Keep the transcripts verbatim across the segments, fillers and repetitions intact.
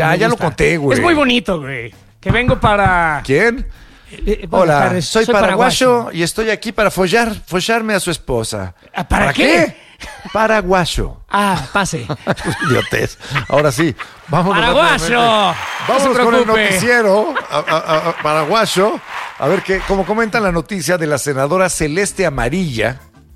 Ah, ya lo conté, güey. Es muy bonito, güey. Que vengo para... ¿Quién? Eh, Hola, tardes. soy, soy paraguayo, paraguayo y estoy aquí para follar, follarme a su esposa. ¿Para, ¿Para qué? qué? Paraguayo. Ah, pase. Idiotez. Ahora sí, vamos. ¡Paraguayo! Vamos No se con el preocupe. noticiero a, a- a- paraguayo. A ver qué, como comentan la noticia de la senadora Celeste Amarilla.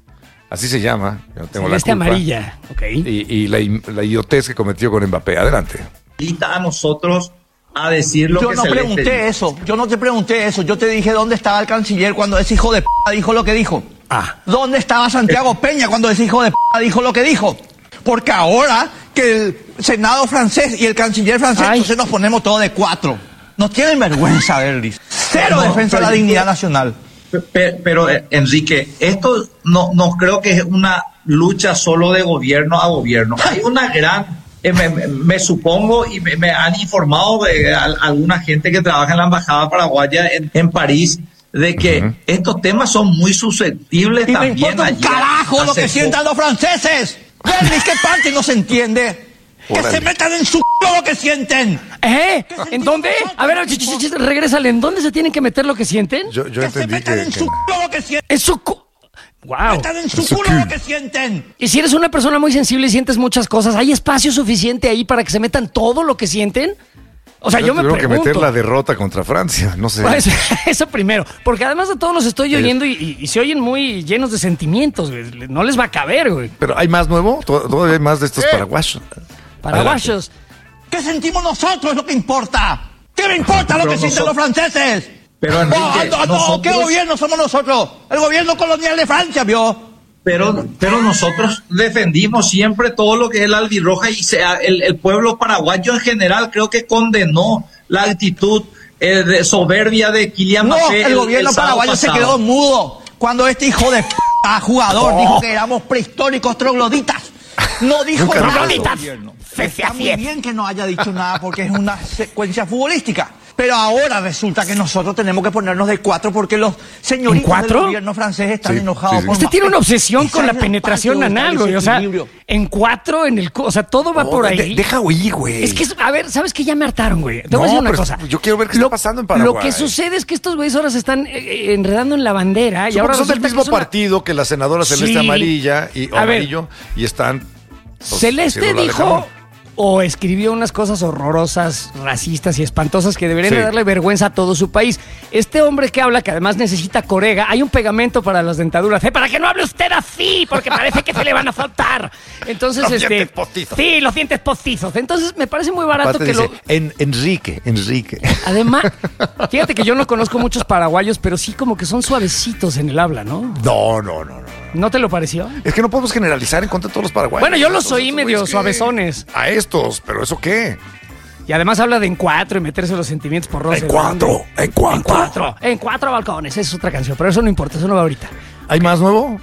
Así se llama. Yo no tengo Celeste la culpa. Amarilla, ok. Y, y la, la idiotez que cometió con Mbappé. Adelante. A nosotros a decir lo Yo que no Celeste pregunté dijo. eso, yo no te pregunté eso, yo te dije dónde estaba el canciller cuando ese hijo de p dijo lo que dijo. Ah. ¿Dónde estaba Santiago Peña cuando ese hijo de p dijo lo que dijo? Porque ahora que el Senado francés y el canciller francés, Ay. entonces nos ponemos todos de cuatro. No tienen vergüenza, Berlis. Cero No, defensa de la pero- dignidad nacional. Pero, pero, eh, Enrique, esto no, no creo que es una lucha solo de gobierno a gobierno. Hay una gran, eh, me, me- me supongo, y me, me han informado de al- alguna gente que trabaja en la embajada paraguaya en, en París, de que Ujú. estos temas son muy susceptibles Y me también. importa un allí. carajo lo Hace que sientan poco- los franceses. Berlis, ¿qué parte no se entiende? Que Órale. se metan en su c*** lo que sienten. ¿Eh? ¿Qué ¿En dónde? A ver, ch- ch- ch- regrésale. ¿En dónde se tienen que meter lo que sienten? Yo, yo Que se entendí metan que. en que- su c*** lo que sienten. En su... cu- Wow. Metan en su En su culo cul. lo que sienten. Y si eres una persona muy sensible y sientes muchas cosas, ¿hay espacio suficiente ahí para que se metan todo lo que sienten? O sea, yo me tuvieron que pregunto. meter la derrota contra Francia. No sé. Pues, eso primero, porque además de todos los estoy Pero- oyendo y, y- y se oyen muy llenos de sentimientos, güey. No les va a caber, güey. Pero hay más nuevo. Tod- Todavía hay más de estos paraguayos. Paraguayos. ¿Qué sentimos nosotros es lo que importa? ¿Qué me importa lo Pero que sienten los nosotros- franceses? Pero, Enrique, Oh, no, no, nosotros- ¿qué gobierno somos nosotros? El gobierno colonial de Francia, ¿vio? Pero, pero nosotros defendimos siempre todo lo que es el albirroja y sea, el, el pueblo paraguayo en general creo que condenó la actitud eh, de soberbia de Kylian No, Mbappé. el gobierno sábado paraguayo se pasado. quedó mudo cuando este hijo de p jugador Oh. dijo que éramos prehistóricos trogloditas. No dijo Nunca nada. dijo el eso. gobierno. Está muy bien que no haya dicho nada porque es una secuencia futbolística. Pero ahora resulta que nosotros tenemos que ponernos de cuatro porque los señoritos ¿En cuatro? del gobierno francés están Sí, enojados sí, sí. por Usted tiene una Mbappé. obsesión Esa con la es penetración parte donde está anal, el güey. O sea, desequilibrio. en cuatro, en el... cu- O sea, todo va No, por de- ahí. deja oír, güey. Es que, a ver, ¿sabes qué? Ya me hartaron, güey. Te voy No, a decir una pero cosa. yo quiero ver qué está pasando en Paraguay. Lo que sucede es que estos güeyes ahora se están eh, eh, enredando en la bandera. y Supongo ahora que son del resulta que mismo es una- partido que la senadora Celeste Sí. Amarilla y o A ver. Amarillo y están. pues, Celeste haciendo la de jamón. dijo o escribió unas cosas horrorosas, racistas y espantosas que deberían Sí. de darle vergüenza a todo su país. Este hombre que habla, que además necesita corega, hay un pegamento para las dentaduras. ¿eh? Para que no hable usted así, porque parece que se le van a faltar. Entonces, Los este. dientes postizos. Sí, los dientes postizos. Entonces, me parece muy barato Aparte que dice, lo. en, Enrique, Enrique. Además, fíjate que yo no conozco muchos paraguayos, pero sí como que son suavecitos en el habla, ¿no? No, no, no, no. ¿No te lo pareció? Es que no podemos generalizar en contra de todos los paraguayos. Bueno, yo los Estos- oí estos medio güeyes que- suavezones. A estos, pero ¿eso qué? Y además habla de en cuatro y meterse los sentimientos por En cuatro, en cuatro. En cuatro, en cuatro balcones, esa es otra canción, pero eso no importa, eso no va ahorita. ¿Hay más nuevo?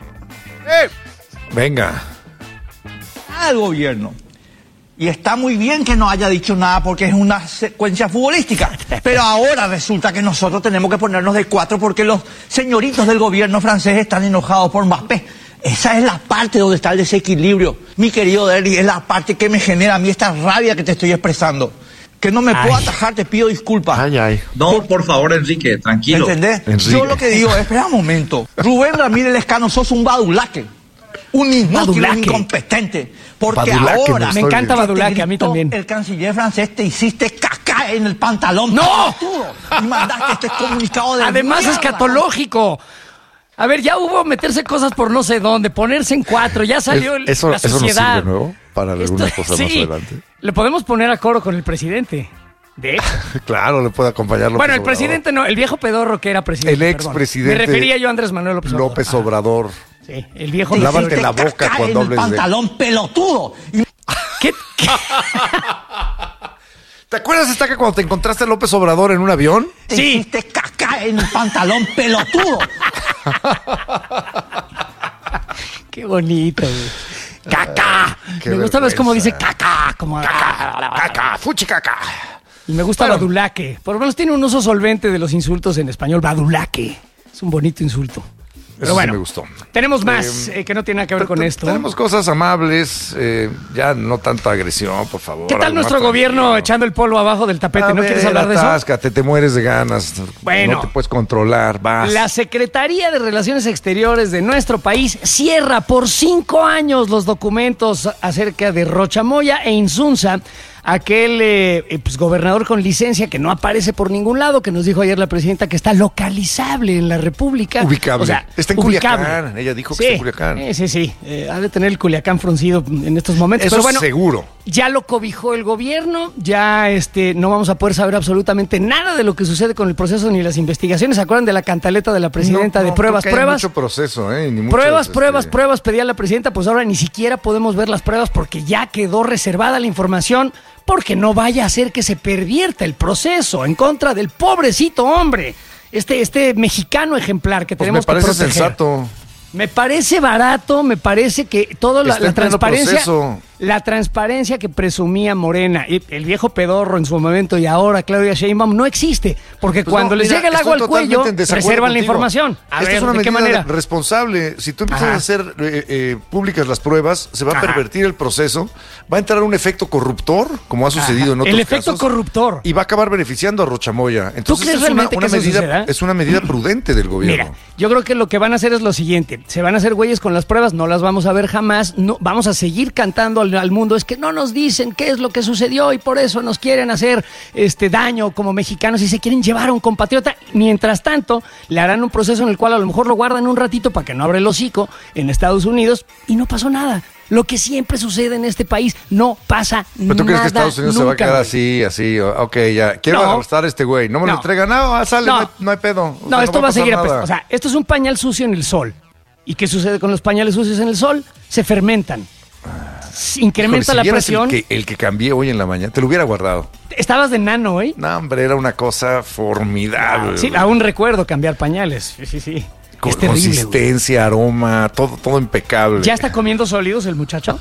Venga. al gobierno. Y está muy bien que no haya dicho nada porque es una secuencia futbolística. Pero ahora resulta que nosotros tenemos que ponernos de cuatro porque los señoritos del gobierno francés están enojados por Mbappé. Esa es la parte donde está el desequilibrio. Mi querido Derry, es la parte que me genera a mí esta rabia que te estoy expresando. Que no me Ay. puedo atajar, te pido disculpas. Ay, ay. No, por favor, Enrique, tranquilo. ¿Entendés? Enrique. Yo lo que digo es, espera un momento. Rubén Ramírez Lescano, sos un badulaque. Un inútil, Badulaque. un incompetente. Porque Badulaque, ahora... no Me estoy encanta bien. Badulaque, te a mí gritó también. El canciller francés, te hiciste caca en el pantalón. ¡No! pelotudo, Y mandaste este comunicado de Además mierda. escatológico. A ver, ya hubo meterse cosas por no sé dónde, ponerse en cuatro, ya salió el- Es- eso, la eso nos sociedad. sirve, ¿no? Para alguna Esto- cosa más sí, adelante. le podemos poner a coro con el presidente. De hecho. Claro, le puede acompañar López Bueno, el Obrador. presidente no, el viejo pedorro que era presidente. El perdón. expresidente Me refería yo a Andrés Manuel López Obrador. López Ajá. Obrador. Sí, el viejo. Te Lávate hiciste la boca caca cuando en hables el de- pantalón pelotudo. Y ¿Qué? qué? ¿Te acuerdas, Estaca, cuando te encontraste a López Obrador en un avión? te Sí. hiciste caca en el pantalón pelotudo. Qué bonito, güey. ¡Caca! Qué Me gusta más como dice vergüenza. caca. Como Caca, fuchi caca. Y me gusta Bueno. badulaque. Por lo menos tiene un uso solvente de los insultos en español. Badulaque. Es un bonito insulto. Pero Eso bueno, sí me gustó. Tenemos más eh, eh, que no tiene nada que ver con esto. Tenemos cosas amables, eh, ya no tanta agresión, por favor. ¿Qué tal nuestro gobierno tranquilo. echando el polvo abajo del tapete? A ¿No ver, quieres hablar de eso? Atáscate, te mueres de ganas. Bueno. No te puedes controlar, vas. La Secretaría de Relaciones Exteriores de nuestro país cierra por cinco años los documentos acerca de Rocha Moya e Insunza, aquel eh, pues, gobernador con licencia que no aparece por ningún lado, que nos dijo ayer la presidenta que está localizable en la República. Ubicable. O sea, está en ubicable. Culiacán. Ella dijo sí, que está en Culiacán. Eh, sí, sí. Eh, ha de tener el Culiacán fruncido en estos momentos. Eso pero bueno, seguro. Ya lo cobijó el gobierno, ya este, no vamos a poder saber absolutamente nada de lo que sucede con el proceso ni las investigaciones. ¿Se acuerdan de la cantaleta de la presidenta no, de no, pruebas, pruebas? Hay mucho proceso, ¿eh? Ni muchas, pruebas, pruebas, este... pruebas, pedía la presidenta, pues ahora ni siquiera podemos ver las pruebas porque ya quedó reservada la información, porque no vaya a ser que se pervierta el proceso en contra del pobrecito hombre, este, este mexicano ejemplar que pues tenemos que proteger. Me parece sensato. Me parece barato, me parece que toda la, la transparencia, proceso. la transparencia que presumía Morena, el viejo pedorro en su momento y ahora Claudia Sheinbaum no existe, porque pues cuando no, les mira, llega el agua al cuello, reservan contigo. La información. A Esta ver, es una ¿de medida qué manera? responsable. Si tú empiezas Ajá. a hacer eh, eh, públicas las pruebas, se va a Ajá. pervertir el proceso, va a entrar un efecto corruptor, como ha sucedido Ajá. en otros El efecto casos, corruptor. Y va a acabar beneficiando a Rocha Moya. Entonces, ¿Tú crees es realmente una, una que eso medida, suceda? Es una medida prudente del gobierno. Mira, yo creo que lo que van a hacer es lo siguiente, se van a hacer güeyes con las pruebas, no las vamos a ver jamás, no, vamos a seguir cantando al, al mundo, es que no nos dicen qué es lo que sucedió y por eso nos quieren hacer este daño como mexicanos y se quieren llevar a un compatriota. Mientras tanto, le harán un proceso en el cual a lo mejor lo guardan un ratito para que no abra el hocico en Estados Unidos y no pasó nada. Lo que siempre sucede en este país, no pasa nada. ¿Pero tú crees que Estados Unidos nunca, se va a quedar güey. así, así? Ok, ya. Quiero No. arrestar a este güey. No me No. lo entregan. No, sale, no, No. hay, no hay pedo. O No, sea, esto va va a pasar seguir nada. apestando. O sea, esto es un pañal sucio en el sol. ¿Y qué sucede con los pañales sucios en el sol? Se fermentan. Incrementa Híjole, la si vieras presión. El que, el que cambié hoy en la mañana, te lo hubiera guardado. Estabas de nano, ¿eh? No, hombre, era una cosa formidable. Sí, aún recuerdo cambiar pañales. Sí, sí, sí. Con Es terrible, consistencia, güey. aroma, todo, todo impecable. ¿Ya está comiendo sólidos el muchacho?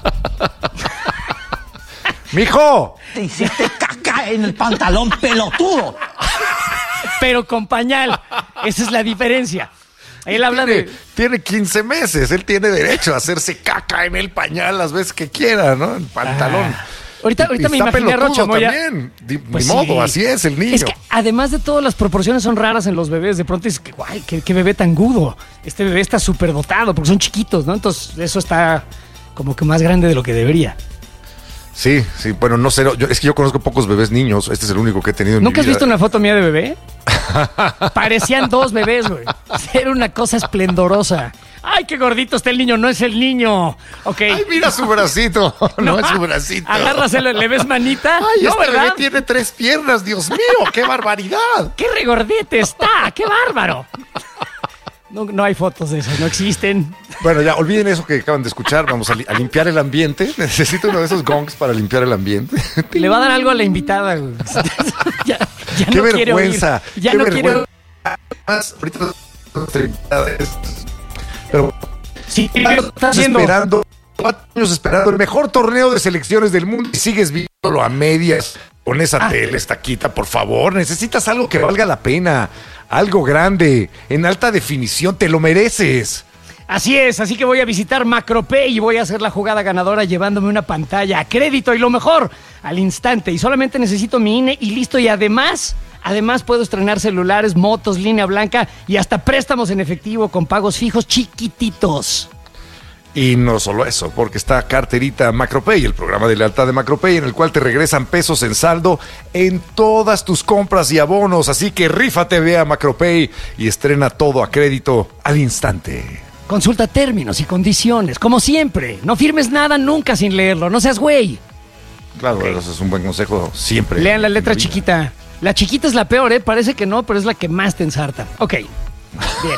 ¡Mijo! Te hiciste caca en el pantalón, pelotudo. Pero con pañal. Esa es la diferencia. Él habla tiene, de... Tiene quince meses. Él tiene derecho a hacerse caca en el pañal las veces que quiera, ¿no? El pantalón. Ah. Ahorita, ahorita y me está imaginé a pelotudo Rocha Moya. también. Ni Pues modo, sí. así es el niño. Es que además de todo, las proporciones son raras en los bebés. De pronto dices, que, guay, qué, qué bebé tan gudo. Este bebé está súper dotado porque son chiquitos, ¿no? Entonces eso está como que más grande de lo que debería. Sí, sí, bueno, no sé, yo, es que yo conozco pocos bebés niños, este es el único que he tenido en mi ¿Nunca has vida. visto una foto mía de bebé? Parecían dos bebés, güey. Era una cosa esplendorosa. ¡Ay, qué gordito está el niño! No es el niño. Ok. ¡Ay, mira su bracito! No, no es su bracito. Agárraselo, ¿le ves manita? ¡Ay, no, este ¿verdad? bebé tiene tres piernas! ¡Dios mío, qué barbaridad! ¡Qué regordete está! ¡Qué bárbaro! No, no hay fotos de esas, no existen. Bueno, ya, olviden eso que acaban de escuchar. Vamos a, li- a limpiar el ambiente. Necesito uno de esos gongs para limpiar el ambiente. Le va a dar algo a la invitada, güey. ya, ya ¡Qué no quiere oír. vergüenza! Ya qué no quiere vergüenza. oír. Además, ahorita nuestra invitada es- Pero Sí, ¿qué estás estás haciendo? esperando, cuatro años esperando el mejor torneo de selecciones del mundo y sigues viéndolo a medias con esa Ah. tele, estaquita, por favor. Necesitas algo que valga la pena. Algo grande, en alta definición, te lo mereces. Así es, así que voy a visitar Macropay y voy a hacer la jugada ganadora llevándome una pantalla a crédito y lo mejor, al instante. Y solamente necesito mi I N E y listo. Y además, además puedo estrenar celulares, motos, línea blanca y hasta préstamos en efectivo con pagos fijos chiquititos. Y no solo eso, porque está Carterita Macropay, el programa de lealtad de Macropay, en el cual te regresan pesos en saldo en todas tus compras y abonos. Así que rífate, ve a Macropay y estrena todo a crédito al instante. Consulta términos y condiciones, como siempre. No firmes nada nunca sin leerlo, no seas güey. Claro, okay. Eso es un buen consejo siempre. Lean la letra chiquita. La chiquita es la peor, ¿eh? Parece que no, pero es la que más te ensarta. Ok, bien.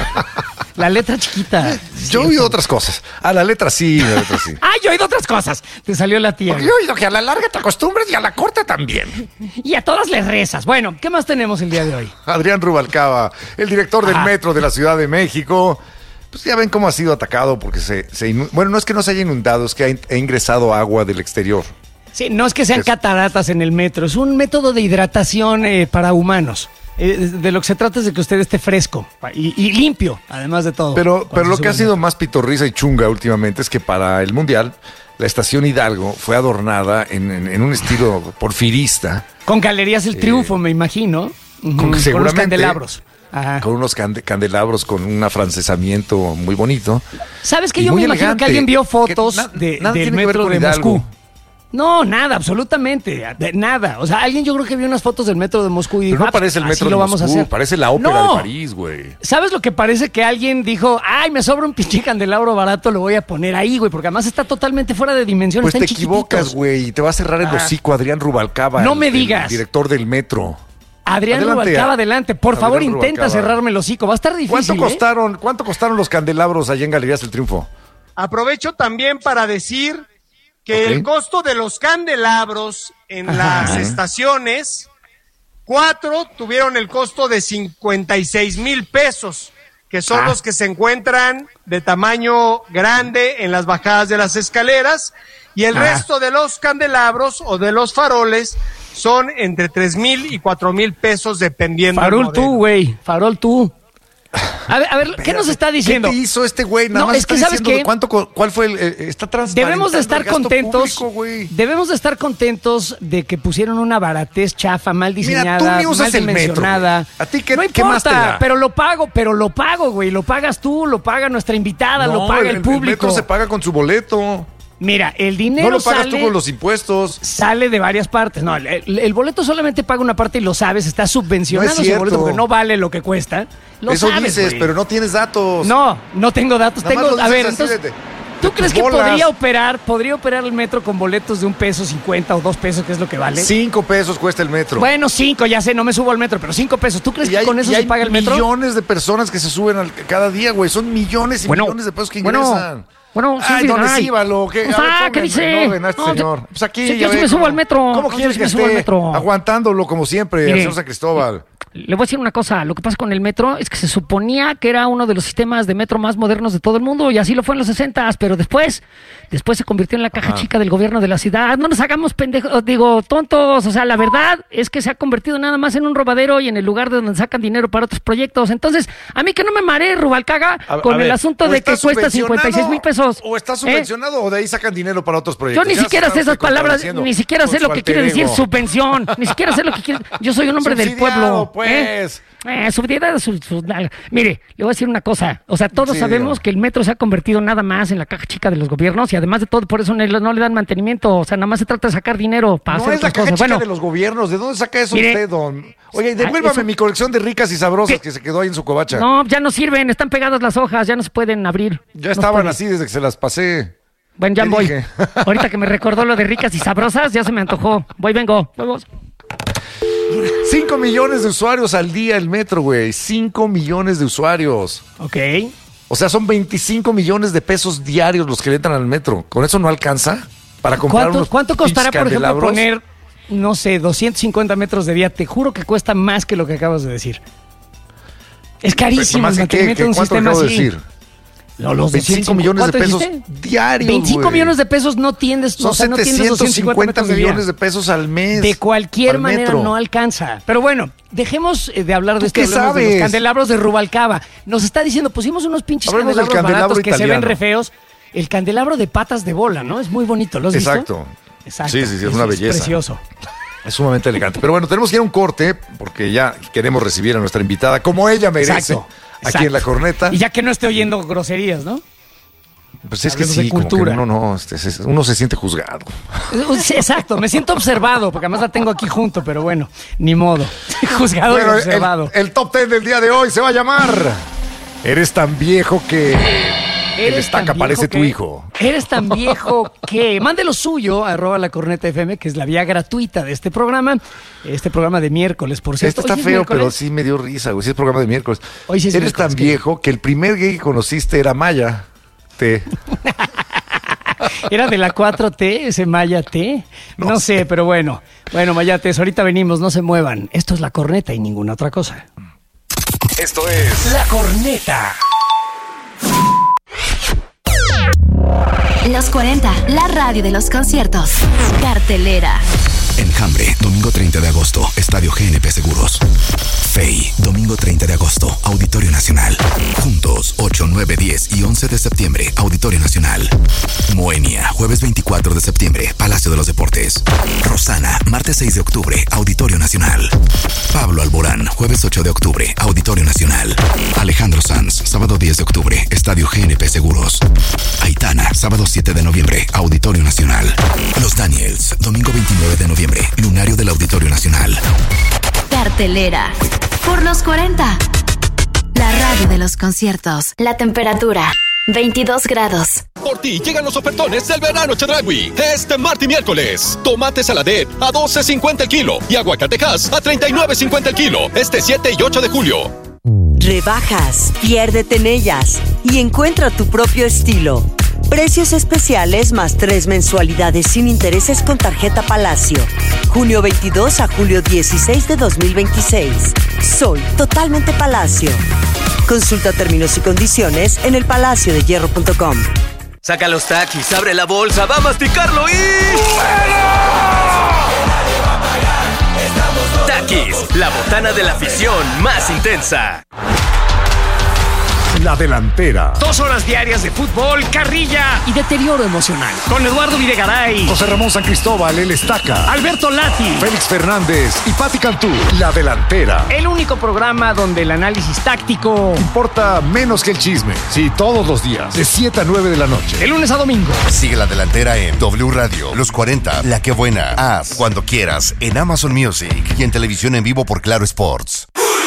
La letra chiquita. Yo he oído otras cosas. A la letra sí, la letra sí. Ah, yo he oído otras cosas. Te salió la tía. Porque yo he oído que a la larga te acostumbras y a la corta también. Y a todas les rezas. Bueno, ¿qué más tenemos el día de hoy? Adrián Rubalcaba, el director del Ajá. metro de la Ciudad de México. Pues ya ven cómo ha sido atacado porque se, se inu- bueno, no es que no se haya inundado, es que ha, in- ha ingresado agua del exterior. Sí, no es que sean Es- cataratas en el metro, es un método de hidratación eh, para humanos. Eh, de lo que se trata es de que usted esté fresco y, y limpio, además de todo. Pero, pero lo que ha sube. sido más pitorriza y chunga últimamente es que para el Mundial la estación Hidalgo fue adornada en, en, en un estilo porfirista. Con Galerías El Triunfo, eh, me imagino. Con, con seguramente, unos candelabros. Ajá. Con unos cande- candelabros con un afrancesamiento muy bonito. ¿Sabes que yo me imagino que alguien vio fotos na- de, nada del tiene que ver metro con de Hidalgo. Moscú? No, nada, absolutamente, de, nada. O sea, alguien yo creo que vio unas fotos del metro de Moscú y dijo, Pero no ah, parece el así metro de lo vamos Moscú, a hacer. parece la ópera No. de París, güey. ¿Sabes lo que parece? Que alguien dijo, ay, me sobra un pinche candelabro barato, lo voy a poner ahí, güey, porque además está totalmente fuera de dimensión. Pues están te equivocas, chiquititos. güey, y te va a cerrar el Ah. hocico Adrián Rubalcaba. No el- me el digas. director del metro. Adrián Adelante, Rubalcaba, a- adelante. Por Adrián favor, intenta Rubalcaba. cerrarme el hocico. Va a estar difícil, ¿Cuánto ¿eh? costaron, cuánto costaron los candelabros allá en Galerías El Triunfo? Aprovecho también para decir que Ok. el costo de los candelabros en Ajá. las estaciones, cuatro tuvieron el costo de cincuenta y seis mil pesos, que son Ah. los que se encuentran de tamaño grande en las bajadas de las escaleras, y el Ah. resto de los candelabros o de los faroles son entre tres mil y cuatro mil pesos dependiendo del Farol modelo. tú, güey. Farol tú. A ver, a ver, ¿qué nos está diciendo? ¿Qué te hizo este güey? Nada No, más es que está ¿sabes diciendo de qué? cuánto, co- cuál fue el, eh, está transparentando Debemos de estar el gasto contentos. público, güey. Debemos de estar contentos de que pusieron una baratez chafa, mal diseñada, Mira, tú ni usas mal el metro, dimensionada. güey. ¿A ti qué- no qué más te importa, da? pero lo pago, pero lo pago, güey. Lo pagas tú, lo paga nuestra invitada, No, lo paga el, el público. metro se paga con su boleto. Mira, el dinero No lo pagas sale, tú con los impuestos. sale de varias partes. No, el, el- el boleto solamente paga una parte y lo sabes, está subvencionado No es ese cierto. boleto porque no vale lo que cuesta. Lo Eso sabes, dices, güey. pero no tienes datos. No, no tengo datos. Nada más Tengo, lo a dices ver, así entonces, de- de- ¿tú de crees tus que bolas. podría operar, podría operar el metro con boletos de un peso cincuenta o dos pesos, que es lo que vale? Cinco pesos cuesta el metro. Bueno, cinco, ya sé, no me subo al metro, pero cinco pesos. ¿Tú crees Y que hay, con eso y se hay paga el metro? millones de personas que se suben al- cada día, güey. Son millones y Bueno, millones de pesos que bueno, ingresan. bueno, sí, Ay, sí, don ay. Escíbalo, ¿qué? Pues, A ver, ah, pongan ¿qué dice? en orden a este No, señor. yo- Pues aquí, sí, ya yo sí ve me subo cómo- al metro. ¿Cómo No, quieres yo que sí me subo al esté metro. aguantándolo como siempre, Mire, señor San Cristóbal? Le voy a decir una cosa, lo que pasa con el metro es que se suponía que era uno de los sistemas de metro más modernos de todo el mundo y así lo fue en los sesentas, pero después, después se convirtió en la caja chica del gobierno de la ciudad. No nos hagamos pendejos, digo, tontos, o sea, la verdad es que se ha convertido nada más en un robadero y en el lugar de donde sacan dinero para otros proyectos. Entonces, a mí que no me maree, Rubalcaba, A- con a el ver, asunto o de que está cuesta cincuenta y seis mil pesos. O está ¿eh? subvencionado o de ahí sacan dinero para otros Yo proyectos. ni Ya siquiera se sé está esas palabras, contradiciendo ni siquiera con sé su lo que quiere alter decir ego. subvención, ni siquiera sé lo que quiere. Yo soy un hombre del Subsidiado, pueblo. pues. ¿eh? Eh, subsidiado, su- su- mire, le voy a decir una cosa. O sea, todos Sí, sabemos dígame. que el metro se ha convertido nada más en la caja chica de los gobiernos y además de todo, por eso no le, no le dan mantenimiento. O sea, nada más se trata de sacar dinero para No hacer es la otras caja cosas. chica Bueno, de los gobiernos. ¿De dónde saca eso Mire, usted, don? Oye, ah, devuélvame eso- mi colección de ricas y sabrosas ¿Qué? que se quedó ahí en su covacha. no, ya no sirven, están pegadas las hojas, ya no se pueden abrir. Ya No se estaban puede. así desde que se las pasé. Bueno, ya ¿Qué voy. dije? Ahorita que me recordó lo de ricas y sabrosas, ya se me antojó. Voy, vengo. Vamos. Cinco millones de usuarios al día el metro, güey. Cinco millones de usuarios. Ok. O sea, son veinticinco millones de pesos diarios los que le entran al metro. ¿Con eso no alcanza para comprar ¿Cuánto, unos cuánto costará, pinches por ejemplo, candelabros? poner, no sé, doscientos cincuenta metros de vía? Te juro que cuesta más que lo que acabas de decir. Es carísimo Nomás el que, ¿qué? mantenimiento de un ¿Cuánto sistema acabo de así. decir? No, los veinticinco millones de ¿cuánto pesos dijiste? diarios, veinticinco güey. millones de pesos no tiendes, Son o sea, no tiendes setecientos doscientos cincuenta cincuenta metros de vía. millones de pesos al mes. De cualquier al manera metro. no alcanza. Pero bueno, dejemos eh, de hablar de ¿Tú esto. qué hablemos de sabes? los candelabros de Rubalcaba. Nos está diciendo, pusimos unos pinches Hablemos del candelabros candelabro baratos que se ven italiano. re feos. El candelabro de patas de bola, ¿no? Es muy bonito, ¿lo has visto? Exacto. Exacto. Sí, sí, sí, es una belleza. precioso. Es sumamente elegante. Pero bueno, tenemos que ir a un corte porque ya queremos recibir a nuestra invitada como ella merece. Exacto. Aquí exacto. en La Corneta. Y ya que no esté oyendo groserías, ¿no? Pues es que hablemos de sí, como que cultura. uno, no, este, se- uno se siente juzgado. Sí, exacto, me siento observado, porque además la tengo aquí junto, pero bueno, ni modo. Juzgado Bueno, y el, observado. el top ten del día de hoy se va a llamar Eres tan viejo que el estaca tan parece viejo tu que- hijo. Eres tan viejo que mande lo suyo, arroba la corneta F M, que es la vía gratuita de este programa. Este programa de miércoles, por cierto. Este está Hoy es feo, miércoles. pero sí me dio risa, güey. Sí es programa de miércoles. Hoy sí es Eres miércoles, tan ¿qué? viejo que el primer gay que conociste era Maya. Te. Era de la cuatro T, ese Maya T. No, No sé, pero bueno. Bueno, Mayates, ahorita venimos, no se muevan. Esto es la corneta y ninguna otra cosa. Esto es La corneta. Los cuarenta, la radio de los conciertos. Cartelera. Enjambre, domingo treinta de agosto, Estadio G N P Seguros. Macropay, domingo treinta de agosto, Auditorio Nacional. Juntos, ocho, nueve, diez y once de septiembre, Auditorio Nacional. Moenia, jueves veinticuatro de septiembre, Palacio de los Deportes. Rosana, martes seis de octubre, Auditorio Nacional. Pablo Alborán, jueves ocho de octubre, Auditorio Nacional. Alejandro Sanz, sábado diez de octubre, Estadio G N P Seguros. Aitana, sábado siete de noviembre, Auditorio Nacional. Los Daniels, domingo veintinueve de noviembre, Lunario del Auditorio Nacional. Cartelera. Por los cuarenta. La radio de los conciertos. La temperatura. veintidós grados. Por ti llegan los ofertones del verano Chedraui. Este martes y miércoles. Tomate Saladet a doce cincuenta el kilo y aguacatejas a treinta y nueve cincuenta el kilo. Este siete y ocho de julio. Rebajas, piérdete en ellas y encuentra tu propio estilo. Precios especiales más tres mensualidades sin intereses con tarjeta Palacio. Junio veintidós a julio dieciséis de dos mil veintiséis. Soy totalmente Palacio. Consulta términos y condiciones en el palacio de hierro punto com. Saca los taquis, abre la bolsa, va a masticarlo y... Taquis, la botana de la afición más intensa. La delantera. Dos horas diarias de fútbol, carrilla y deterioro emocional. Con Eduardo Videgaray, José Ramón San Cristóbal, el Estaca, Alberto Lati, Félix Fernández y Pati Cantú. La delantera. El único programa donde el análisis táctico importa menos que el chisme. Sí, todos los días, de siete a nueve de la noche. De lunes a domingo. Sigue La Delantera en W Radio, Los cuarenta, La Que Buena, Haz, Cuando Quieras, en Amazon Music y en televisión en vivo por Claro Sports.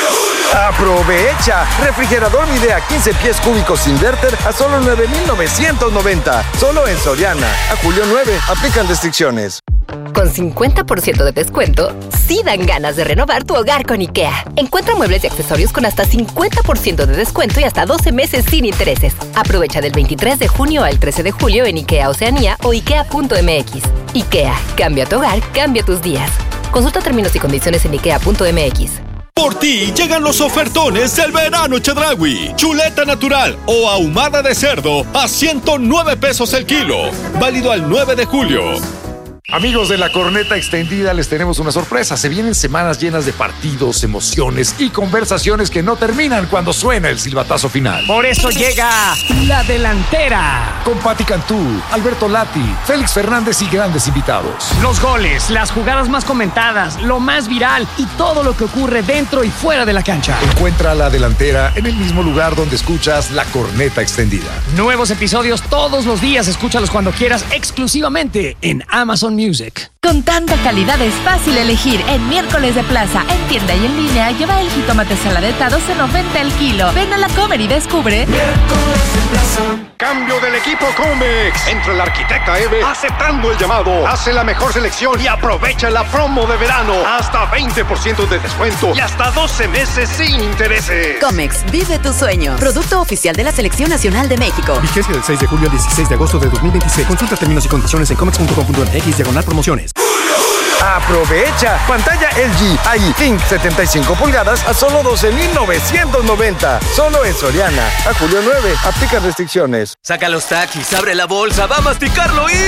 ¡Aprovecha! Refrigerador Midea quince pies cúbicos inverter a solo nueve mil novecientos noventa. Solo en Soriana. A julio nueve. Aplican restricciones. Con cincuenta por ciento de descuento, sí dan ganas de renovar tu hogar con IKEA. Encuentra muebles y accesorios con hasta cincuenta por ciento de descuento y hasta doce meses sin intereses. Aprovecha del veintitrés de junio al trece de julio en IKEA Oceanía o ikea punto m x. IKEA. Cambia tu hogar, cambia tus días. Consulta términos y condiciones en ikea punto m x. Por ti llegan los ofertones del verano Chedraui. Chuleta natural o ahumada de cerdo a ciento nueve pesos el kilo. Válido al nueve de julio. Amigos de la Corneta Extendida, les tenemos una sorpresa. Se vienen semanas llenas de partidos, emociones y conversaciones que no terminan cuando suena el silbatazo final. Por eso llega La Delantera. Con Pati Cantú, Alberto Lati, Félix Fernández y grandes invitados. Los goles, las jugadas más comentadas, lo más viral y todo lo que ocurre dentro y fuera de la cancha. Encuentra La Delantera en el mismo lugar donde escuchas La Corneta Extendida. Nuevos episodios todos los días. Escúchalos cuando quieras, exclusivamente en Amazon Music. Con tanta calidad es fácil elegir. En Miércoles de Plaza, en tienda y en línea, lleva el jitomate Saladet a doce noventa el kilo. Ven a la Comer y descubre. Miércoles de Plaza. Cambio del equipo Comex. Entra la arquitecta Eve aceptando el llamado. Hace la mejor selección y aprovecha la promo de verano. Hasta veinte por ciento de descuento y hasta doce meses sin intereses. Comex, vive tu sueño. Producto oficial de la Selección Nacional de México. Vigencia del seis de julio al dieciséis de agosto de dos mil veintiséis. Consulta términos y condiciones en comex punto com punto m x diagonal promociones. ¡Aprovecha! Pantalla L G A I Think setenta y cinco pulgadas a solo doce mil novecientos noventa. Solo en Soriana. A julio nueve. Aplica restricciones. Saca los taquis, abre la bolsa, va a masticarlo y...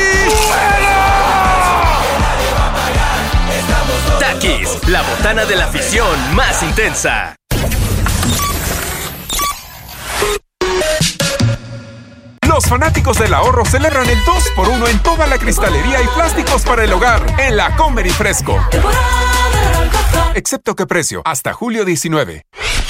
Taquis, la botana de la afición más intensa. Los fanáticos del ahorro celebran el dos por uno en toda la cristalería y plásticos para el hogar en la Comer y Fresco. Excepto que precio, hasta julio diecinueve.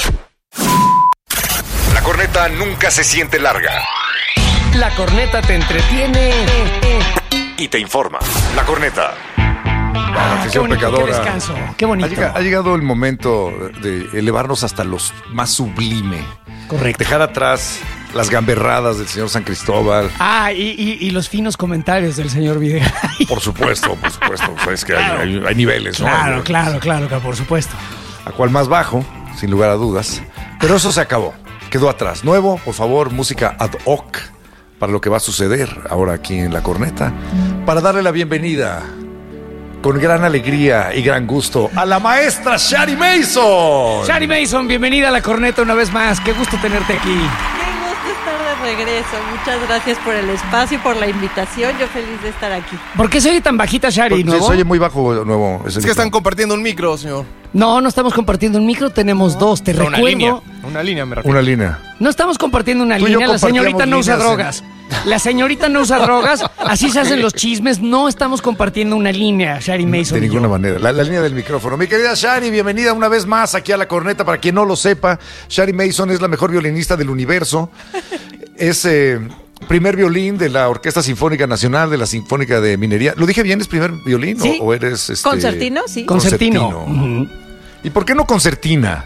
La corneta nunca se siente larga. La corneta te entretiene y te informa. La corneta. Ah, qué bonito, pecadora. Qué descanso, qué bonito. Ha llegado, ha llegado el momento de elevarnos hasta lo más sublime. Correcto. Dejar atrás las gamberradas del señor San Cristóbal. Ah, y, y, y los finos comentarios del señor Videgaray. Por supuesto, por supuesto. O sea, es que claro. hay, hay, hay niveles, ¿no? Claro, claro, claro, claro, por supuesto. A cual más bajo, sin lugar a dudas. Pero eso se acabó. Quedó atrás. Nuevo, por favor, música ad hoc para lo que va a suceder ahora aquí en La Corneta. Para darle la bienvenida con gran alegría y gran gusto a la maestra Shari Mason. Shari Mason, bienvenida a La Corneta una vez más. Qué gusto tenerte aquí. Qué gusto estar de regreso. Muchas gracias por el espacio y por la invitación. Yo feliz de estar aquí. ¿Por qué se oye tan bajita, Shari? Se, se oye muy bajo, Nuevo. Es, es que están compartiendo un micro, señor. No, no estamos compartiendo un micro, tenemos dos, te No, recuerdo. Una línea, una línea me refiero. Una línea. No estamos compartiendo una Tú y yo línea, la señorita compartíamos no usa líneas en- drogas. La señorita no usa drogas, así se hacen los chismes, no estamos compartiendo una línea, Shari Mason. De y yo. ninguna manera. La, la línea del micrófono. Mi querida Shari, bienvenida una vez más aquí a La Corneta. Para quien no lo sepa, Shari Mason es la mejor violinista del universo. Es eh, primer violín de la Orquesta Sinfónica Nacional, de la Sinfónica de Minería. ¿Lo dije bien? ¿Es primer violín? Sí. ¿O, o eres este, Concertino, sí. Concertino. Ujú. ¿Y por qué no concertina?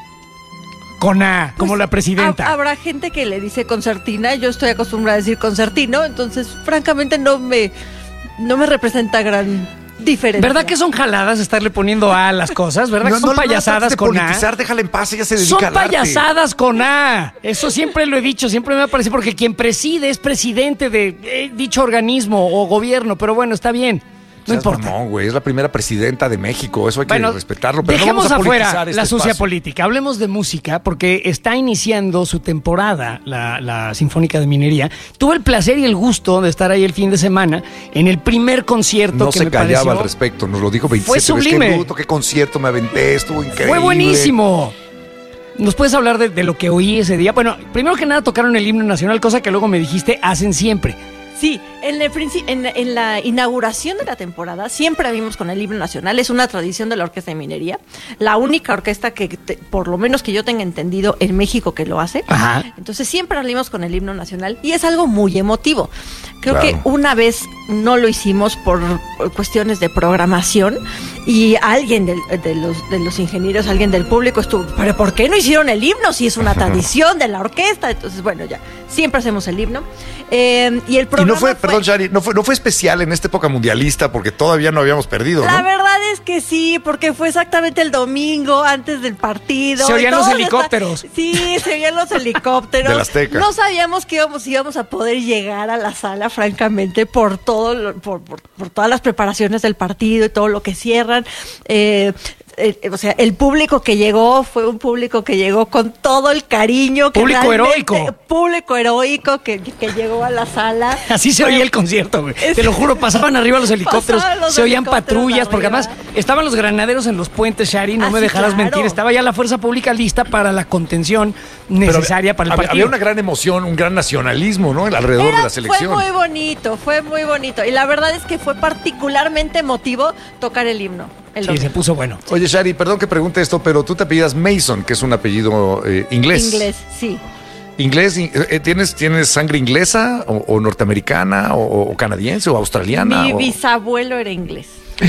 Con A, como Pues, la presidenta. ha- Habrá gente que le dice concertina, yo estoy acostumbrada a decir concertino, entonces francamente no me, no me representa gran diferencia. ¿Verdad que son jaladas estarle poniendo A a las cosas? ¿Verdad que son payasadas de con politizar, A? déjala en paz, ella se dedica Son al arte. payasadas con A. Eso siempre lo he dicho, siempre me ha parecido, porque quien preside es presidente de eh, dicho organismo o gobierno, pero bueno, está bien. No Seas importa. mamón, güey, es la primera presidenta de México, eso hay que Bueno, respetarlo. Pero no dejemos vamos a afuera politizar este la sucia espacio. política. Hablemos de música porque está iniciando su temporada la, la Sinfónica de Minería. Tuve el placer y el gusto de estar ahí el fin de semana en el primer concierto No que se me callaba pareció. al respecto, nos lo dijo veintisiete Fue veces. sublime. Qué bruto, qué concierto me aventé, estuvo increíble. Fue buenísimo. ¿Nos puedes hablar de, de lo que oí ese día? Bueno, primero que nada tocaron el himno nacional, cosa que luego me dijiste hacen siempre. Sí, en, el princi- en, en la inauguración de la temporada siempre abrimos con el himno nacional, es una tradición de la Orquesta de Minería, la única orquesta que, te- por lo menos que yo tenga entendido, en México que lo hace. Ajá. Entonces siempre abrimos con el himno nacional y es algo muy emotivo. Creo Claro. que una vez no lo hicimos por cuestiones de programación y alguien del- de, los, de los ingenieros, alguien del público estuvo, pero ¿por qué no hicieron el himno si es una tradición de la orquesta? Entonces, bueno, ya, siempre hacemos el himno. Eh, y el Y programa no fue, perdón, Shari, no fue, no fue especial en esta época mundialista porque todavía no habíamos perdido, La ¿no? verdad es que sí, porque fue exactamente el domingo antes del partido. Se oían y los todos helicópteros. esta- Sí, se oían los helicópteros. Del Azteca. No sabíamos que íbamos, íbamos a poder llegar a la sala, francamente, por todo, lo- por, por, por todas las preparaciones del partido y todo lo que cierran. Eh, eh, o sea, el público que llegó fue un público que llegó con todo el cariño. Que Público realmente- heroico. Público heroico que, que llegó a la sala. Así se Fue- oía el concierto, güey. Es- Te lo juro, pasaban arriba los helicópteros, Pasaban los se oían helicópteros patrullas, porque arriba. además estaban los granaderos en los puentes, Shari, no Ah, me sí, dejarás claro. mentir. Estaba ya la fuerza pública lista para la contención Pero necesaria para el había, partido. había una gran emoción, un gran nacionalismo, ¿no? Alrededor Era- de la selección. Fue muy bonito, fue muy bonito. Y la verdad es que fue particularmente emotivo tocar el himno. El Sí, domingo. se puso bueno. Oye, Shari, perdón que pregunte esto, pero tú te apellidas Mason, que es un apellido eh, inglés. Inglés, sí. ¿Inglés? eh, eh, ¿Tienes, ¿Tienes sangre inglesa o, o norteamericana o, o canadiense o australiana? Mi o- bisabuelo era inglés.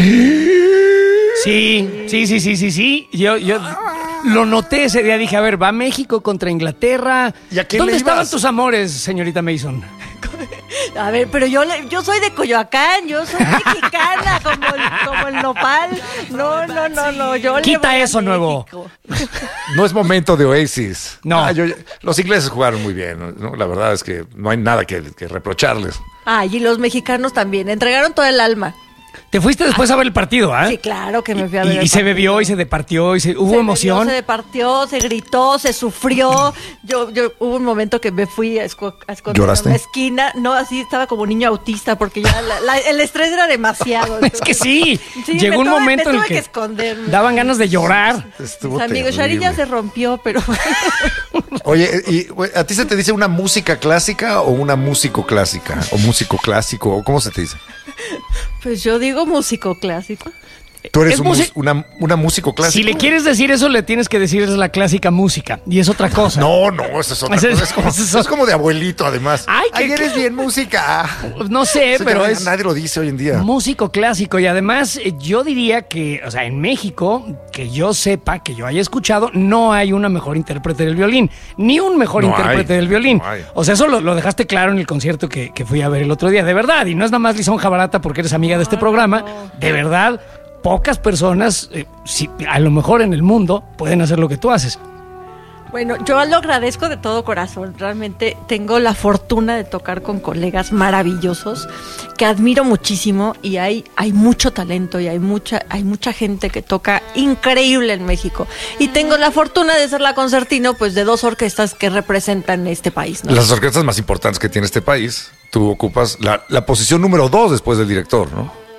Sí, sí, sí, sí, sí, sí. Yo, yo lo noté ese día, dije, a ver, va México contra Inglaterra. ¿Y a quién ¿Dónde le estaban ibas? tus amores, señorita Mason? A ver, pero yo le- yo soy de Coyoacán, yo soy mexicana, como el, como el nopal. No, no, no, no. Yo le Quita voy a eso, nuevo. México. No es momento de Oasis. No. Ah, yo- los ingleses jugaron muy bien, ¿no? La verdad es que no hay nada que, que reprocharles. Ay, y los mexicanos también. Entregaron todo el alma. Te fuiste después a ver el partido, ¿ah? Sí, claro que me fui a Y, ver. y el se partido. bebió y se departió y se, hubo Se emoción. bebió, se departió, se gritó, se sufrió. Yo, yo hubo un momento que me fui a, esco- a esconder ¿Lloraste? en una esquina. No, así estaba como niño autista porque ya la- la- el estrés era demasiado. Es que sí, Sí, llegó me un tuve- momento me en el tuve que, que esconderme. daban ganas de llorar. Estuvo Mis amigos, Shari terrible. ya se rompió, pero Oye, ¿y güey, a ti se te dice una música clásica o una músico clásica? ¿O músico clásico? ¿O cómo se te dice? pues yo digo músico clásico. Tú eres Es un músic- mus- una, una músico clásico. Si le quieres decir eso, le tienes que decir es la clásica música. Y es otra cosa. No, no, eso es otra Ese es- cosa. Es como, ese es- es como de abuelito, además. Ay, que- Ay, eres bien música. No sé, Eso pero ya es nadie lo dice hoy en día. músico clásico. Y además, eh, yo diría que, o sea, en México, que yo sepa, que yo haya escuchado, no hay una mejor intérprete del violín. Ni un mejor No intérprete hay, del violín. no hay. O sea, eso lo, lo dejaste claro en el concierto que, que fui a ver el otro día. De verdad. Y no es nada más lisonja barata porque eres amiga de este programa. De verdad, pocas personas, eh, si- a lo mejor en el mundo, pueden hacer lo que tú haces. Bueno, yo lo agradezco de todo corazón. Realmente tengo la fortuna de tocar con colegas maravillosos que admiro muchísimo y hay, hay mucho talento y hay mucha, hay mucha gente que toca increíble en México. Y tengo la fortuna de ser la concertino pues de dos orquestas que representan este país, ¿no? Las orquestas más importantes que tiene este país, tú ocupas la, la posición número dos después del director, ¿no?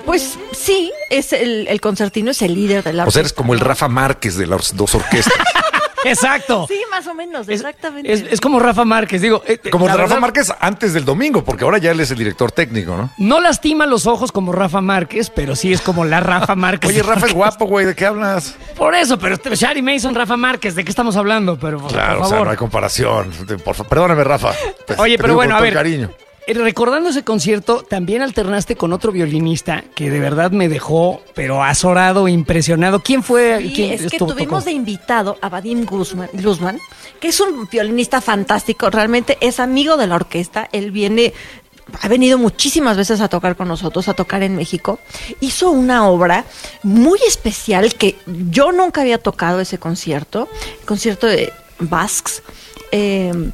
Pues sí, es el, el concertino es el líder de la orquesta. O sea, eres como el Rafa Márquez de las dos orquestas. Exacto. Sí, más o menos, es, exactamente. Es, es como Rafa Márquez, digo. Eh, como Rafa verdad, Márquez antes del domingo, porque ahora ya él es el director técnico, ¿no? No lastima los ojos como Rafa Márquez, pero sí es como la Rafa Márquez. Oye, Rafa es guapo, güey, ¿de qué hablas? Por eso, pero Shari Mason, Rafa Márquez, ¿de qué estamos hablando? Pero, claro, por favor. o sea, no hay comparación. Por favor, perdóname, Rafa. Te, Oye, te pero bueno, a ver. Cariño. Recordando ese concierto, también alternaste con otro violinista que de verdad me dejó, pero azorado, impresionado. ¿Quién fue? Sí, ¿Quién es que estuvo, tuvimos tocó? de invitado a Vadim Guzmán, Guzmán, que es un violinista fantástico, realmente es amigo de la orquesta, él viene... Ha venido muchísimas veces a tocar con nosotros, a tocar en México. Hizo una obra muy especial que yo nunca había tocado ese concierto, el concierto de Basques, eh,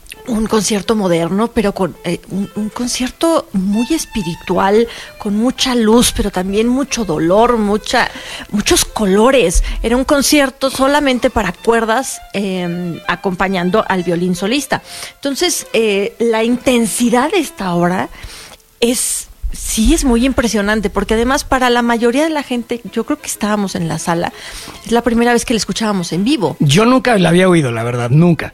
un concierto moderno, pero con eh, un, un concierto muy espiritual, con mucha luz, pero también mucho dolor, mucha, muchos colores. Era un concierto solamente para cuerdas, eh, acompañando al violín solista. Entonces, eh, la intensidad de esta obra es... Sí, es muy impresionante, porque además para la mayoría de la gente, yo creo que estábamos en la sala, es la primera vez que la escuchábamos en vivo. Yo nunca la había oído, la verdad, nunca.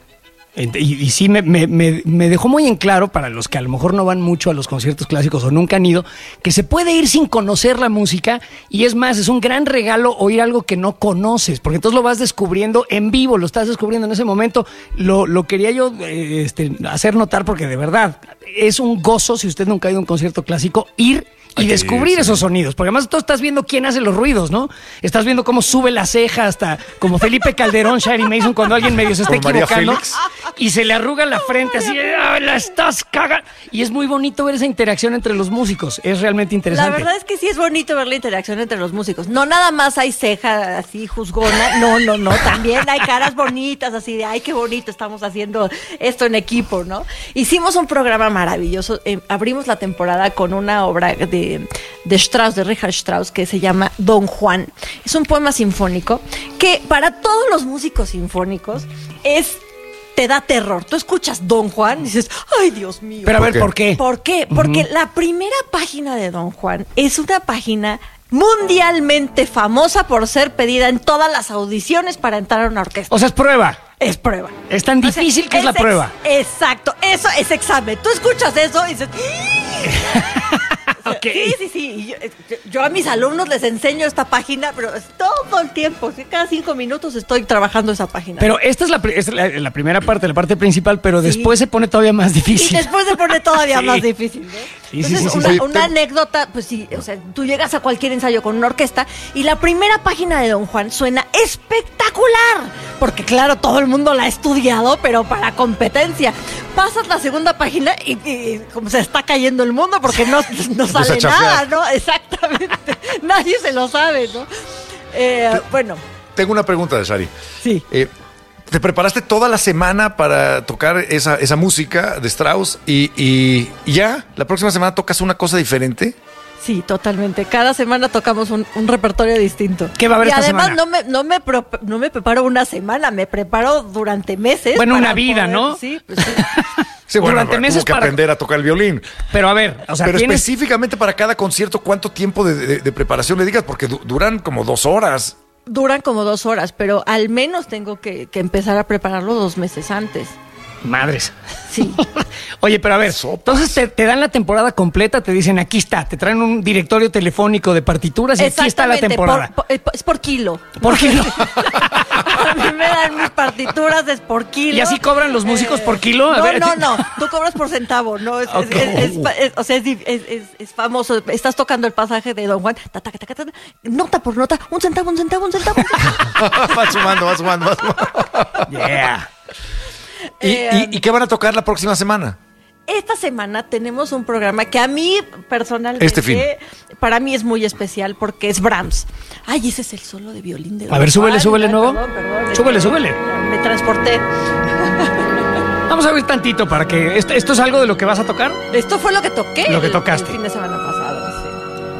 Y, y sí me, me, me, me dejó muy en claro, para los que a lo mejor no van mucho a los conciertos clásicos o nunca han ido, que se puede ir sin conocer la música, y es más, es un gran regalo oír algo que no conoces, porque entonces lo vas descubriendo en vivo, lo estás descubriendo en ese momento. Lo, lo quería yo eh, este, hacer notar, porque de verdad es un gozo, si usted nunca ha ido a un concierto clásico, ir y Ay, descubrir sí. esos sonidos, porque además tú estás viendo quién hace los ruidos, ¿no? Estás viendo cómo sube la ceja, hasta como Felipe Calderón, Shari Mason, cuando alguien medio se está Como María equivocando Félix. y se le arruga la frente así, ¡ah, la estás cagando! Y es muy bonito ver esa interacción entre los músicos, es realmente interesante. La verdad es que sí es bonito ver la interacción entre los músicos. No nada más hay ceja así juzgona, no, no, no, también hay caras bonitas así de, ay, qué bonito, estamos haciendo esto en equipo, ¿no? Hicimos un programa maravilloso, eh, abrimos la temporada con una obra de, de Strauss, de Richard Strauss, que se llama Don Juan. Es un poema sinfónico que para todos los músicos sinfónicos es... te da terror. Tú escuchas Don Juan y dices, ay, Dios mío. Pero a ver, ¿por qué? ¿Por qué? Porque uh-huh. la primera página de Don Juan es una página mundialmente famosa por ser pedida en todas las audiciones para entrar a una orquesta. O sea, es prueba. Es prueba. Es tan difícil o sea, que es, es la prueba. Ex- exacto, eso es examen. Tú escuchas eso y dices... Okay. Sí, sí, sí. Yo, yo, yo a mis alumnos les enseño esta página, pero todo el tiempo, cada cinco minutos estoy trabajando esa página. Pero esta es la, esta es la, la primera parte, la parte principal, pero sí. después se pone todavía más difícil. Y después se pone todavía sí. más difícil, ¿no? Sí, Entonces, sí, sí, una, sí. una anécdota, pues sí, o sea, tú llegas a cualquier ensayo con una orquesta y la primera página de Don Juan suena espectacular, porque claro, todo el mundo la ha estudiado, pero para competencia. Pasas la segunda página y, y como se está cayendo el mundo porque no, no sale nada, ¿no? Exactamente. Nadie se lo sabe, ¿no? Eh, Te, bueno. Tengo una pregunta de Shari. Sí. Eh, ¿Te preparaste toda la semana para tocar esa, esa música de Strauss y, y, y ya la próxima semana tocas una cosa diferente? Sí, totalmente. Cada semana tocamos un, un repertorio distinto. ¿Qué va a haber y esta además semana? no me, no, me pro, no me preparo una semana, me preparo durante meses. Bueno, una vida, poder, ¿no? Sí, pues sí. Sí, bueno, durante meses tuvo que para... aprender a tocar el violín. Pero a ver, o sea, Pero ¿tienes... específicamente para cada concierto, ¿cuánto tiempo de, de, de preparación le digas? Porque du duran como dos horas. Duran como dos horas, pero al menos tengo que, que empezar a prepararlo dos meses antes. Madres. Sí. Oye, pero a ver, entonces te, te dan la temporada completa, te dicen, aquí está, te traen un directorio telefónico de partituras y aquí está la temporada. Por, por, es por kilo. ¿Por kilo? A mí me dan mis partituras, es por kilo. ¿Y así cobran los músicos eh, por kilo? A no, ver. no, no, tú cobras por centavo, no, es, okay. es, es, es, es, o sea, es, es, es famoso, estás tocando el pasaje de Don Juan, ta, ta, ta, ta, ta, nota por nota, un centavo, un centavo, un centavo. Va sumando, va sumando, va sumando. Yeah. ¿Y, eh, y, ¿Y qué van a tocar la próxima semana? Esta semana tenemos un programa que a mí personalmente, este fin. para mí es muy especial porque es Brahms. Ay, ese es el solo de violín de Don A ver, súbele, súbele, ¿no? Perdón, perdón, súbele, súbele. Me transporté. Vamos a ver tantito para que... ¿Esto, ¿Esto es algo de lo que vas a tocar? Esto fue lo que toqué. Lo que el, tocaste. El fin de semana pasado, sí.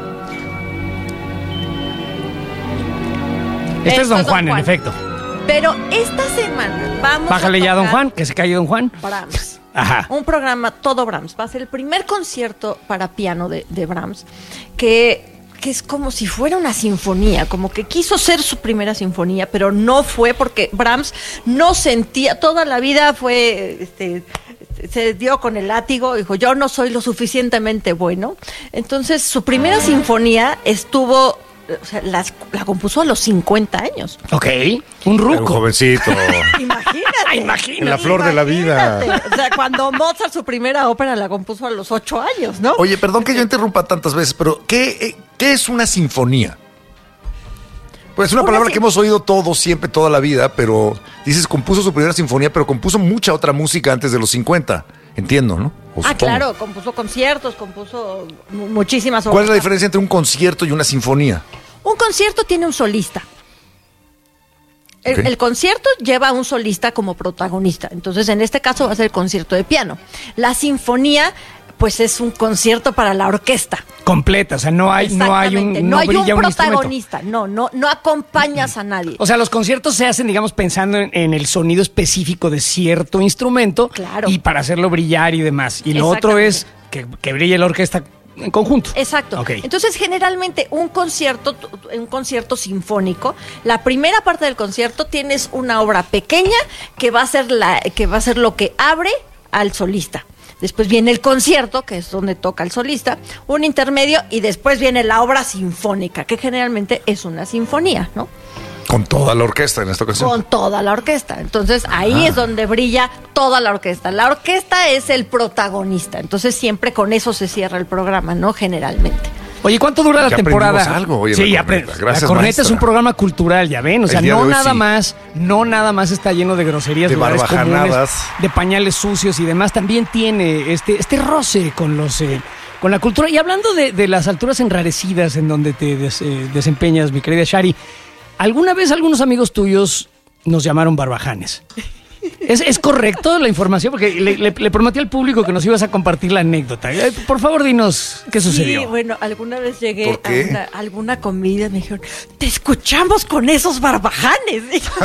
Este Esto es Don Juan, Juan, en efecto. Pero esta semana vamos Bájale a ya a Don tocar Juan, que se calle Don Juan. Brahms. Ajá. Un programa todo Brahms. Va a ser el primer concierto para piano de, de Brahms, que que es como si fuera una sinfonía, como que quiso ser su primera sinfonía, pero no fue porque Brahms no sentía, toda la vida fue, este, se dio con el látigo, dijo, yo no soy lo suficientemente bueno. Entonces, su primera sinfonía estuvo, o sea, las, la compuso a los cincuenta años. Ok, un ruco. Un jovencito. Imagínate. Imagínate. En la flor de la vida. O sea, cuando Mozart su primera ópera la compuso a los ocho años, ¿no? Oye, perdón que yo interrumpa tantas veces, pero ¿qué, eh, ¿qué es una sinfonía? Pues es una, una palabra sin... que hemos oído todos, siempre, toda la vida, pero dices, compuso su primera sinfonía, pero compuso mucha otra música antes de los cincuenta. Entiendo, ¿no? O ah, supongo. Claro, compuso conciertos, compuso muchísimas obras. ¿Cuál es la diferencia entre un concierto y una sinfonía? Un concierto tiene un solista. El, okay. el concierto lleva a un solista como protagonista. Entonces, en este caso va a ser el concierto de piano. La sinfonía, pues es un concierto para la orquesta. Completa, o sea, no hay, no hay un, no no hay un brilla protagonista, un no, no, no acompañas a nadie. O sea, los conciertos se hacen, digamos, pensando en, en el sonido específico de cierto instrumento, claro, y para hacerlo brillar y demás. Y lo otro es que, que brille la orquesta en conjunto. Exacto. Okay. Entonces, generalmente un concierto, un concierto sinfónico, la primera parte del concierto tienes una obra pequeña que va a ser la, que va a ser lo que abre al solista. Después viene el concierto, que es donde toca el solista, un intermedio, y después viene la obra sinfónica, que generalmente es una sinfonía, ¿no? Con toda la orquesta en esta ocasión. Con toda la orquesta. Entonces, ahí ah. es donde brilla toda la orquesta. La orquesta es el protagonista. Entonces, siempre con eso se cierra el programa, ¿no? Generalmente. Oye, ¿cuánto dura la ya temporada? Algo, oye, sí, la aprendí. La Gracias, corneta maestra. Es un programa cultural, ya ven. O sea, no nada sí. más, no nada más está lleno de groserías, de lugares comunes, barbajanadas, de pañales sucios y demás. También tiene este, este roce con los, eh, con la cultura. Y hablando de, de las alturas enrarecidas en donde te des, eh, desempeñas, mi querida Shari, ¿alguna vez algunos amigos tuyos nos llamaron barbajanes? ¿Es, ¿Es correcto la información? Porque le, le, le prometí al público que nos ibas a compartir la anécdota. Por favor, dinos qué sucedió. Sí, bueno, alguna vez llegué a una, alguna comida y me dijeron, te escuchamos con esos barbajanes.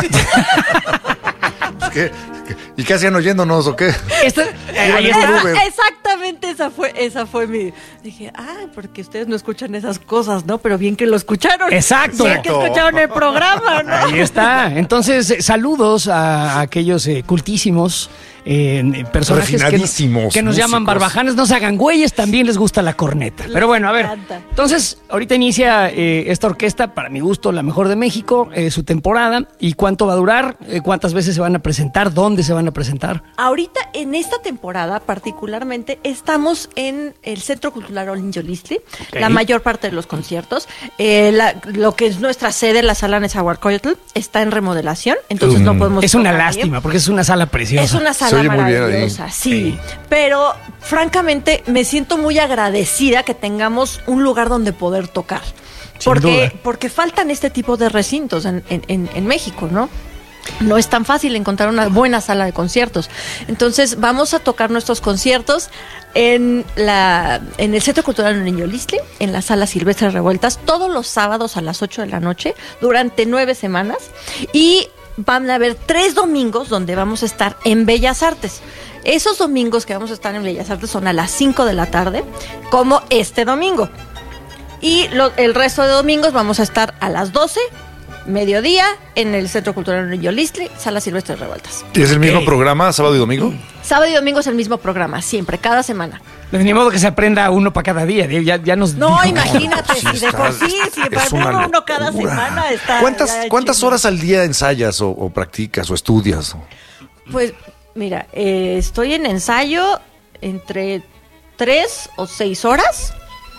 ¿Qué? ¿Y qué hacían oyéndonos o qué? Esta, ahí está. Exactamente, esa fue, esa fue mi... Dije, ah, porque ustedes no escuchan esas cosas, ¿no? Pero bien que lo escucharon. Exacto. Bien que escucharon el programa, ¿no? Ahí está. Entonces, eh, saludos a aquellos eh, cultísimos eh, personajes que, que nos músicos. Llaman barbajanes. No se hagan güeyes, también les gusta la corneta. Pero bueno, a ver. Entonces, ahorita inicia eh, esta orquesta, para mi gusto, la mejor de México, eh, su temporada. ¿Y cuánto va a durar? Eh, ¿Cuántas veces se van a presentar? ¿Dónde se van a presentar? Ahorita, en esta temporada, particularmente, estamos en el Centro Cultural Olin Yolistli, okay. La mayor parte de los conciertos. Eh, la, lo que es nuestra sede, la sala Nezahualcóyotl, está en remodelación, entonces um, no podemos... Es una lástima, ahí. Porque es una sala preciosa. Es una sala maravillosa, sí. sí. Pero, francamente, me siento muy agradecida que tengamos un lugar donde poder tocar. Porque, porque faltan este tipo de recintos en, en, en México, ¿no? No es tan fácil encontrar una buena sala de conciertos. Entonces vamos a tocar nuestros conciertos en la en el Centro Cultural Olin Yolistli, en la Sala Silvestre Revueltas, todos los sábados a las ocho de la noche, durante nueve semanas. Y van a haber tres domingos donde vamos a estar en Bellas Artes. Esos domingos que vamos a estar en Bellas Artes son a las cinco de la tarde, como este domingo. Y lo, el resto de domingos vamos a estar a las doce, mediodía, en el Centro Cultural Olin Yolistli, Sala Silvestre Revueltas. ¿Y es el mismo okay. programa, sábado y domingo? Sábado y domingo es el mismo programa, siempre, cada semana. Ni modo que se aprenda uno para cada día, ya, ya nos No, dijo. Imagínate, si de por sí, si aprende uno cada semana está... ¿Cuántas, ¿cuántas horas al día ensayas o, o practicas o estudias? Pues, mira, eh, estoy en ensayo entre tres o seis horas.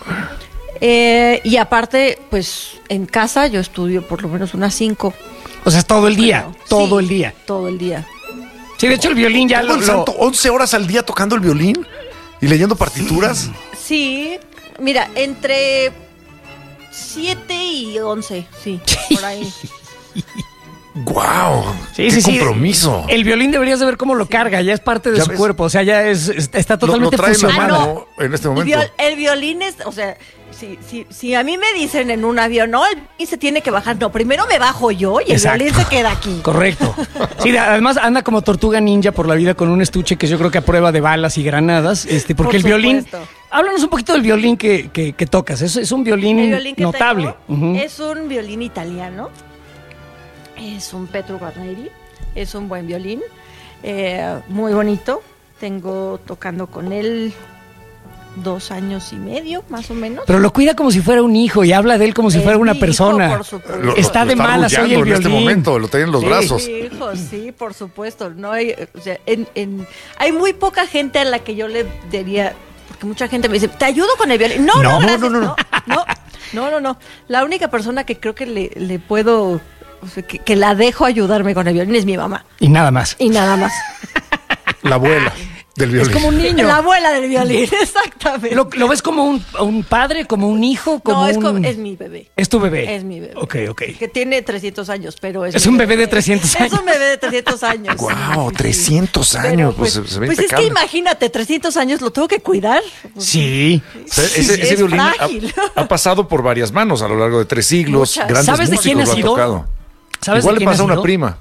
Eh, y aparte, pues en casa yo estudio por lo menos unas cinco. O sea, todo el día, bueno, todo sí, el día. Todo el día. Sí, de hecho el violín ya lo, el santo, once horas al día tocando el violín y leyendo partituras. Sí, mira, entre siete y once, sí, por ahí. Wow. ¡Guau! Sí, ¡Qué sí, sí. compromiso! El violín deberías de ver cómo lo carga, ya es parte de ¿Ya su ves? cuerpo, o sea, ya es, está totalmente lo, lo trae en la funcional. mano en este El, momento. viol- el violín es, o sea, si, si, si a mí me dicen en un avión, no, el violín se tiene que bajar, no, primero me bajo yo y el Exacto. violín se queda aquí. Correcto. Sí, además anda como tortuga ninja por la vida con un estuche que yo creo que a prueba de balas y granadas, este, porque Por el violín... supuesto. Háblanos un poquito del violín que, que, que tocas. Es, es un violín, El violín que notable. tengo Ujú. es un violín italiano, es un Petru Guarneri, es un buen violín, eh, muy bonito. Tengo tocando con él dos años y medio, más o menos. Pero lo cuida como si fuera un hijo y habla de él como si Es fuera una mi hijo, persona. por supuesto. Lo- lo- está lo de malas hoy el arrullando violín. en este momento, lo tiene en los Sí. brazos. Mi hijo, sí, por supuesto. No hay, o sea, en, en- hay muy poca gente a la que yo le diría, porque mucha gente me dice, ¿te ayudo con el violín? No, no, No, gracias, no, no, no, no, no, no, no. La única persona que creo que le, le puedo, o sea, que, que la dejo ayudarme con el violín es mi mamá. Y nada más. Y nada más. La abuela del violín. Es como un niño. La abuela del violín, exactamente. ¿Lo, lo ves como un, un padre, como un hijo? Como no, es, un... como- es mi bebé. Es tu bebé. Es mi bebé. Ok, ok. Que tiene trescientos años, pero es Es mi un bebé de trescientos años. Es un bebé de trescientos años. ¡Guau! Sí, sí, sí. trescientos Pero, años. Pues, se, se ve pues es que impecable. imagínate, trescientos años, ¿lo tengo que cuidar? Sí. O sea, ese, ese Es violín ha, frágil. ha pasado por varias manos a lo largo de tres siglos. Muchas. Grandes ¿Sabes de quién músicos ha lo han sido? tocado. ¿Sabes Igual de le quién pasa ha a una sido? prima.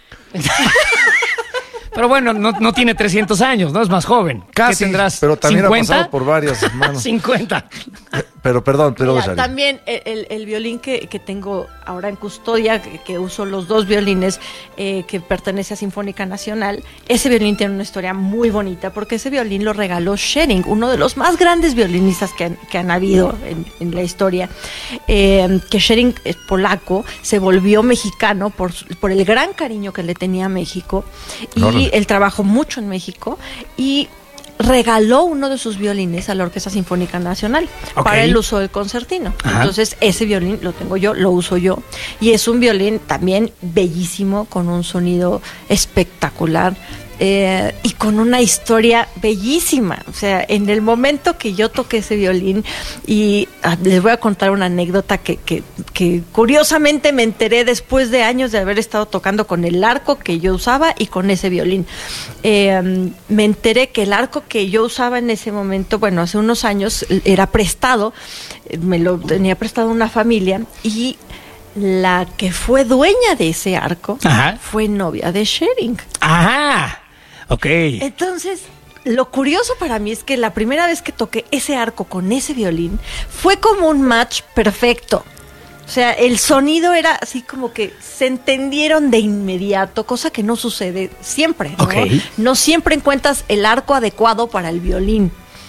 Pero bueno, no, no tiene trescientos años, ¿no? Es más joven. Casi, ¿Qué tendrás? pero también ¿cincuenta? ha pasado por varias manos. cincuenta. Pero perdón, pero Mira, Shari. también el, el- el violín que, que tengo ahora en custodia, que, que uso los dos violines eh, que pertenece a Sinfónica Nacional, ese violín tiene una historia muy bonita porque ese violín lo regaló Schering, uno de los más grandes violinistas que han, que han habido en, en la historia. Eh, que Schering es polaco, se volvió mexicano por, su- por el gran cariño que le tenía a México y Órale. él trabajó mucho en México y regaló uno de sus violines a la Orquesta Sinfónica Nacional Ok. para el uso del concertino. Ajá. Entonces, ese violín lo tengo yo, lo uso yo. Y es un violín también bellísimo, con un sonido espectacular. eh, y con una historia bellísima. O sea, en el momento que yo toqué ese violín, y ah, les voy a contar una anécdota que, que, que curiosamente me enteré después de años de haber estado tocando con el arco que yo usaba y con ese violín. Eh, me enteré que el arco que yo usaba en ese momento, bueno, hace unos años, era prestado, eh, me lo tenía prestado una familia, y la que fue dueña de ese arco Ajá. fue novia de Schering. Ajá. Ok. Entonces, lo curioso para mí es que la primera vez que toqué ese arco con ese violín fue como un match perfecto. O sea, el sonido era así como que se entendieron de inmediato, cosa que no sucede siempre, ¿no? Ok. No siempre encuentras el arco adecuado para el violín.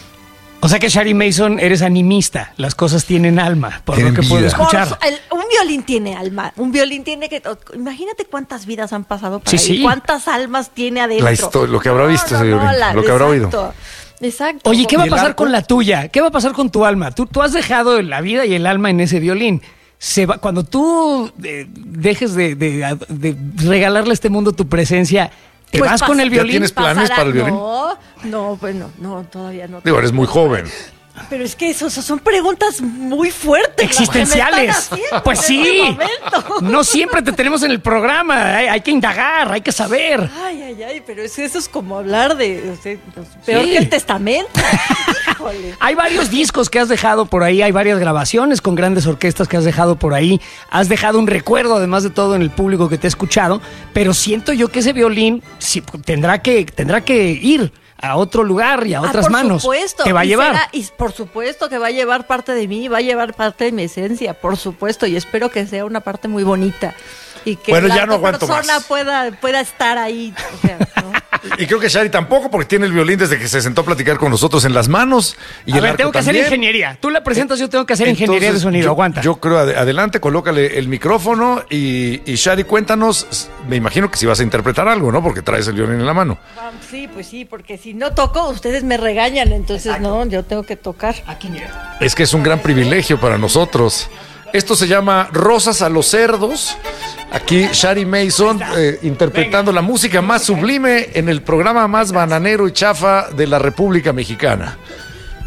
O sea que Shari Mason, eres animista. Las cosas tienen alma, por Tienen lo que puedo vida. escuchar. Por su- el- un violín tiene alma, un violín tiene que... Imagínate cuántas vidas han pasado para Sí, ahí, sí. cuántas almas tiene adentro. La histo- lo que habrá visto ese violín, lo que habrá oído. exacto, Exacto. Oye, ¿qué va a ¿Y el pasar arco? con la tuya? ¿Qué va a pasar con tu alma? Tú, tú has dejado la vida y el alma en ese violín. Se va, cuando tú eh, dejes de, de- de regalarle a este mundo tu presencia, ¿te Pues vas pas- con el ¿Ya violín? tienes planes Pasará- para el violín? No, no, bueno, no, todavía no. Digo, eres muy joven. Pero es que eso, eso son preguntas muy fuertes. las que me Existenciales. están haciendo Pues en sí. este momento. No siempre te tenemos en el programa. Hay, hay que indagar, hay que saber. Ay, ay, ay, pero es, eso es como hablar de... o sea, pues, peor Sí. que el testamento. Híjole. Hay varios discos que has dejado por ahí, hay varias grabaciones con grandes orquestas que has dejado por ahí. Has dejado un recuerdo, además de todo, en el público que te ha escuchado. Pero siento yo que ese violín sí, tendrá que, tendrá que ir a otro lugar y a Ah, otras por manos. supuesto. Te va a y llevar. será- y por supuesto que va a llevar parte de mí, va a llevar parte de mi esencia, por supuesto, y espero que sea una parte muy bonita. Y que Bueno, la ya no otra aguanto persona más. pueda, pueda estar ahí. O sea, ¿no? Y creo que Shari tampoco, porque tiene el violín desde que se sentó a platicar con nosotros en las manos. Y a el ver, arco tengo que hacer también. ingeniería. Tú la presentas, yo tengo que hacer ingeniería de Entonces, sonido. yo- Aguanta. Yo creo, ade- adelante, colócale el micrófono y, y Shari, cuéntanos, me imagino que si vas a interpretar algo, ¿no? Porque traes el violín en la mano. Ah, sí, pues sí, porque si no toco, ustedes me regañan, entonces no, yo tengo que tocar. Aquí, mira. Es que es un gran privilegio para nosotros. Esto se llama Rosas a los Cerdos. Aquí Shari Mason eh, interpretando la música más sublime en el programa más bananero y chafa de la República Mexicana.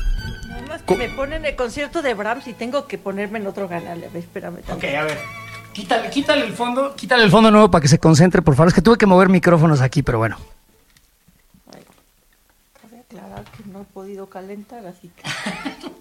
Nada más que me ponen el concierto de Brahms y tengo que ponerme en otro canal. A ver, espérame. Ok, a ver. Quítale, quítale el fondo, quítale el fondo nuevo para que se concentre, por favor. Es que tuve que mover micrófonos aquí, pero bueno. Cabe aclarar que no he podido calentar, así que...